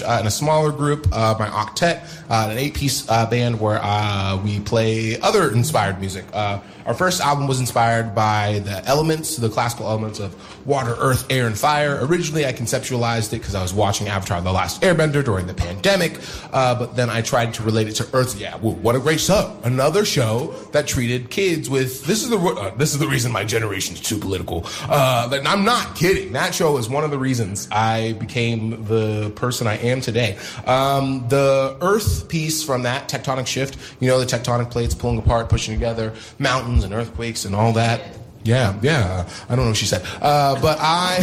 in a smaller group, my octet, an 8-piece band where we play other inspired music. Our first album was inspired by the elements, the classical elements of water, earth, air, and fire. Originally, I conceptualized it because I was watching Avatar: The Last Airbender during the pandemic, but then I tried to relate it to Earth. Yeah, well, what a great show! Another show that treated kids with this is the reason my generation's too political. I'm not kidding. That show is one of the reasons I became the person I am today. The Earth piece from that tectonic shift, the tectonic plates pulling apart, pushing together, mountains and earthquakes and all that. Yeah. I don't know what she said. But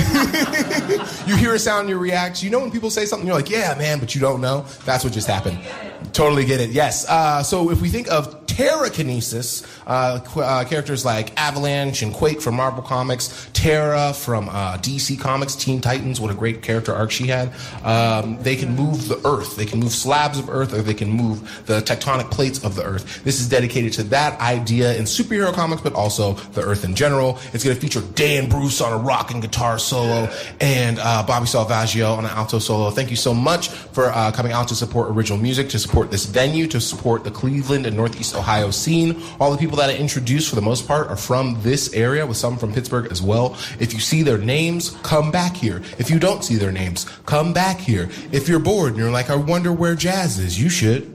you hear a sound and you react. When people say something, you're like, yeah, man, but you don't know. That's what just happened. Totally get it. Yes. So if we think of Terrakinesis, characters like Avalanche and Quake from Marvel Comics, Terra from DC Comics, Teen Titans, what a great character arc she had. They can move the Earth. They can move slabs of Earth, or they can move the tectonic plates of the Earth. This is dedicated to that idea in superhero comics, but also the Earth in general. It's going to feature Dan Bruce on a rock and guitar solo and Bobby Salvaggio on an alto solo. Thank you so much for coming out to support original music, to support this venue, to support the Cleveland and Northeast Ohio scene. All the people that I introduced, for the most part, are from this area, with some from Pittsburgh as well. If you see their names, come back here. If you don't see their names, come back here. If you're bored and you're like, I wonder where jazz is, you should.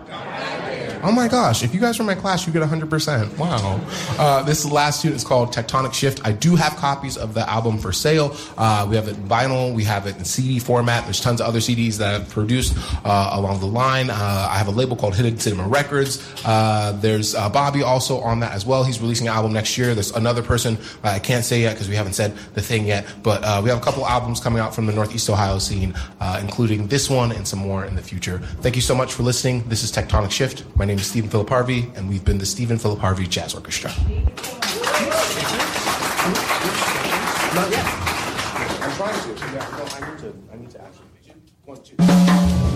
Oh my gosh, if you guys are in my class, you get 100%. Wow. This last student is called Tectonic Shift. I do have copies of the album for sale. We have it in vinyl. We have it in CD format. There's tons of other CDs that I've produced along the line. I have a label called Hidden Cinema Records. There's Bobby also on that as well. He's releasing an album next year. There's another person I can't say yet because we haven't said the thing yet, but we have a couple albums coming out from the Northeast Ohio scene, including this one and some more in the future. Thank you so much for listening. This is Tectonic Shift. My name is Stephen Philip Harvey, and we've been the Stephen Philip Harvey Jazz Orchestra. Not yet. I'm trying to. Yeah, I need to actually. 1, 2.